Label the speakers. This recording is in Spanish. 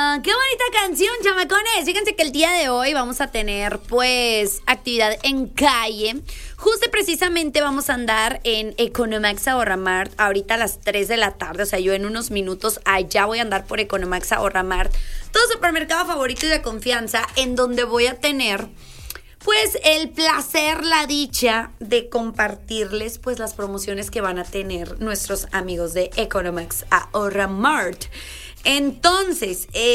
Speaker 1: Qué bonita canción, chamacones. Fíjense que el día de hoy vamos a tener pues actividad en calle. Justo y precisamente vamos a andar en Economax Ahorramart ahorita a las 3 de la tarde. O sea, yo en unos minutos allá voy a andar por Economax Ahorramart, todo supermercado favorito y de confianza, en donde voy a tener pues el placer, la dicha de compartirles pues las promociones que van a tener nuestros amigos de Economax Ahorramart. Entonces,